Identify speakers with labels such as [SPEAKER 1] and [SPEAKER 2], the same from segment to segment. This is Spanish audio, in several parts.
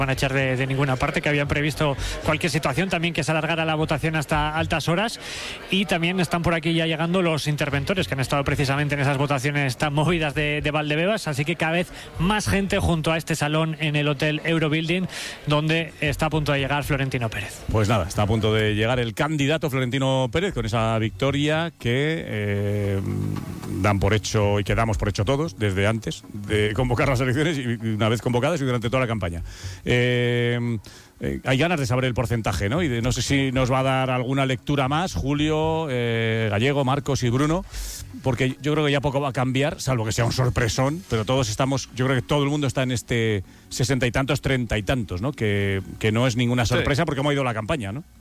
[SPEAKER 1] van a echar de ninguna parte, que habían previsto cualquier situación, también que se alargara la votación hasta altas horas. Y también están por aquí ya llegando los interventores que han estado precisamente en esas votaciones tan movidas de Valdebebas, así que cada vez más gente junto a este salón en el Hotel Eurobuilding, donde está a punto de llegar Florentino Pérez.
[SPEAKER 2] Pues nada, está a punto de llegar el candidato Florentino Pérez con esa victoria que dan por hecho y que damos por hecho todos desde antes de convocar las elecciones y una vez convocadas y durante toda la campaña. Hay ganas de saber el porcentaje, ¿no? Y no sé si nos va a dar alguna lectura más Julio, Gallego, Marcos y Bruno, porque yo creo que ya poco va a cambiar, salvo que sea un sorpresón, pero todos estamos, yo creo que todo el mundo está en este 60 y tantos, 30 y tantos, ¿no? Que no es ninguna sorpresa porque hemos ido la campaña, ¿no?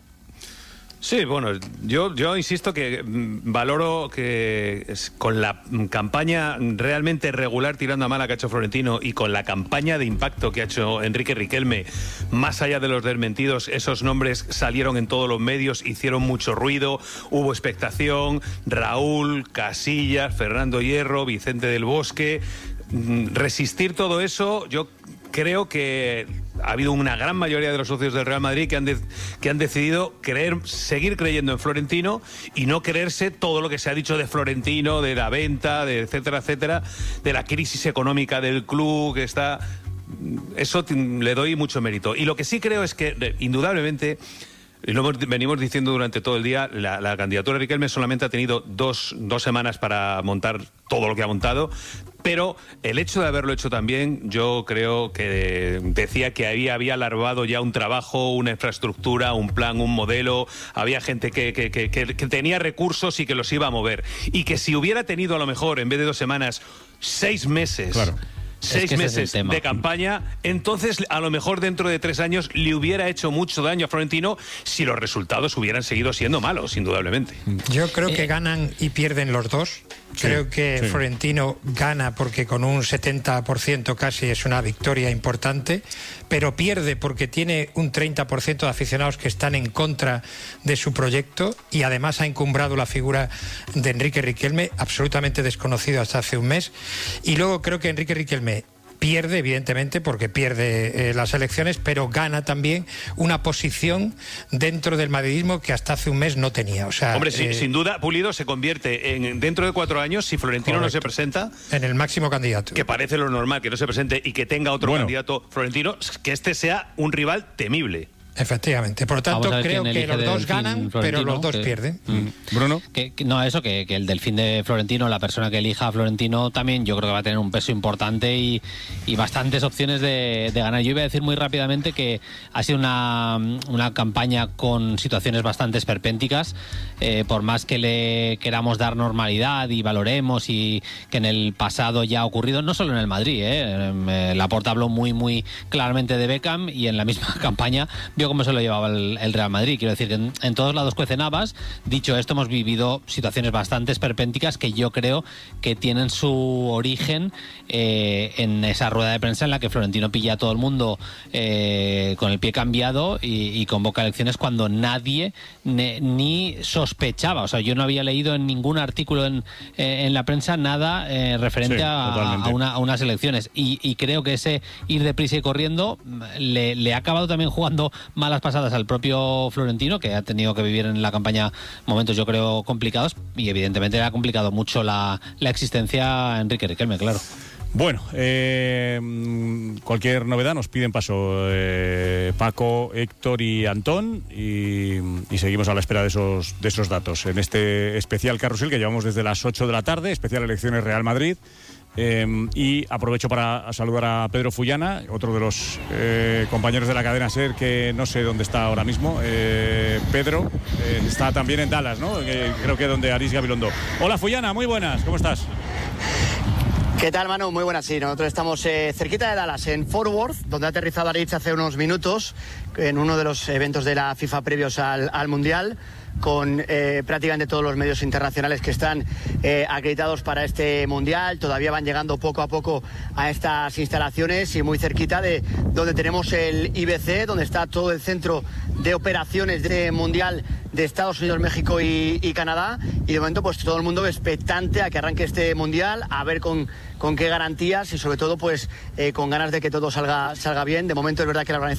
[SPEAKER 3] Sí, bueno, yo insisto que valoro que con la campaña realmente regular tirando a mala que ha hecho Florentino y con la campaña de impacto que ha hecho Enrique Riquelme, más allá de los desmentidos, esos nombres salieron en todos los medios, hicieron mucho ruido, hubo expectación, Raúl, Casillas, Fernando Hierro, Vicente del Bosque. Resistir todo eso, yo creo que ha habido una gran mayoría de los socios del Real Madrid que han decidido seguir creyendo en Florentino y no creerse todo lo que se ha dicho de Florentino, de la venta, de etcétera, etcétera, de la crisis económica del club que está. Eso le doy mucho mérito. Y lo que sí creo es que, indudablemente, y lo venimos diciendo durante todo el día, la candidatura de Riquelme solamente ha tenido dos semanas para montar todo lo que ha montado, pero el hecho de haberlo hecho también, yo creo que decía que había larvado ya un trabajo, una infraestructura, un plan, un modelo, había gente que tenía recursos y que los iba a mover, y que si hubiera tenido a lo mejor, en vez de 2 semanas, 6 meses... Claro. 6 meses de campaña, entonces a lo mejor dentro de 3 años le hubiera hecho mucho daño a Florentino si los resultados hubieran seguido siendo malos, indudablemente.
[SPEAKER 4] Yo creo que ganan y pierden los dos. Creo que Florentino gana porque con un 70% casi es una victoria importante, pero pierde porque tiene un 30% de aficionados que están en contra de su proyecto y además ha encumbrado la figura de Enrique Riquelme, absolutamente desconocido hasta hace un mes. Y luego creo que Enrique Riquelme pierde, evidentemente, porque pierde las elecciones, pero gana también una posición dentro del madridismo que hasta hace un mes no tenía. O sea,
[SPEAKER 3] hombre, sin duda, Pulido se convierte dentro de 4 años, si Florentino no se presenta,
[SPEAKER 4] en el máximo candidato.
[SPEAKER 3] Que parece lo normal, que no se presente y que tenga otro candidato Florentino, que este sea un rival temible.
[SPEAKER 4] Efectivamente, por lo tanto creo que los dos ganan, pero los dos pierden.
[SPEAKER 2] Bruno.
[SPEAKER 5] Que el delfín de Florentino, la persona que elija a Florentino también, yo creo que va a tener un peso importante y bastantes opciones de ganar. Yo iba a decir muy rápidamente que ha sido una campaña con situaciones bastante esperpénticas, por más que le queramos dar normalidad y valoremos y que en el pasado ya ha ocurrido, no solo en el Madrid, Laporta habló muy claramente de Beckham y en la misma campaña vio cómo se lo llevaba el Real Madrid. Quiero decir que en todos lados cuecen habas. Dicho esto, hemos vivido situaciones bastante esperpénticas que yo creo que tienen su origen en esa rueda de prensa en la que Florentino pilla a todo el mundo con el pie cambiado y convoca elecciones cuando nadie ni sospechaba. O sea, yo no había leído en ningún artículo en la prensa nada referente a unas elecciones y creo que ese ir deprisa y corriendo le ha acabado también jugando malas pasadas al propio Florentino, que ha tenido que vivir en la campaña momentos, yo creo, complicados, y evidentemente le ha complicado mucho la existencia a Enrique Riquelme, claro.
[SPEAKER 2] Bueno, cualquier novedad nos piden paso Paco, Héctor y Antón y seguimos a la espera de esos datos en este especial carrusel que llevamos desde las 8 de la tarde, especial Elecciones Real Madrid. Y aprovecho para saludar a Pedro Fullana, otro de los compañeros de la cadena SER, que no sé dónde está ahora mismo. Pedro está también en Dallas, ¿no? Creo que donde Aris Gabilondo. Hola Fullana, muy buenas, ¿cómo estás?
[SPEAKER 6] ¿Qué tal, Manu? Muy buenas, sí. Nosotros estamos cerquita de Dallas, en Fort Worth, donde ha aterrizado Aritz hace unos minutos, en uno de los eventos de la FIFA previos al Mundial, con prácticamente todos los medios internacionales que están acreditados para este Mundial. Todavía van llegando poco a poco a estas instalaciones y muy cerquita de donde tenemos el IBC, donde está todo el centro de operaciones de Mundial de Estados Unidos, México y Canadá, y de momento pues todo el mundo expectante a que arranque este mundial, a ver con qué garantías y sobre todo pues con ganas de que todo salga bien. De momento es verdad que la organización